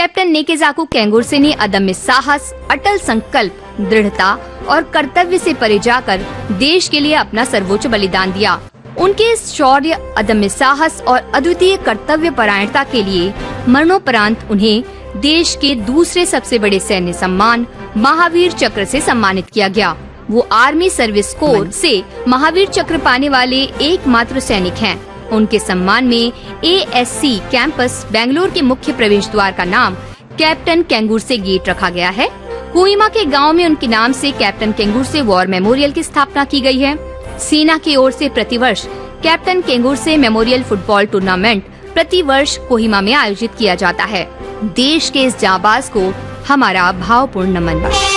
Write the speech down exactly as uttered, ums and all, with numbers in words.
Captain नेकेजाकू केंगुरसे ने अदम्य साहस, अटल संकल्प, दृढ़ता और कर्तव्य से परे जाकर देश के लिए अपना सर्वोच्च बलिदान दिया। उनके इस शौर्य, अदम्य साहस और अद्वितीय कर्तव्य परायणता के लिए मरणोपरांत उन्हें देश के दूसरे सबसे बड़े सैन्य सम्मान महावीर चक्र से सम्मानित किया गया। वो आर्मी सर्विस कोर से महावीर चक्र पाने वाले एकमात्र सैनिक हैं। उनके सम्मान में A S C campus Bengaluru के मुख्य प्रवेश द्वार का नाम कैप्टन केंगुरसे गेट रखा गया है। कोहिमा के गांव में उनके नाम से कैप्टन केंगुरसे वॉर मेमोरियल की स्थापना की गई है। सेना की ओर से प्रतिवर्ष कैप्टन केंगुरसे मेमोरियल फुटबॉल टूर्नामेंट प्रति वर्ष कोहिमा में आयोजित किया जाता है। देश के इस जांबाज को हमारा भावपूर्ण नमन।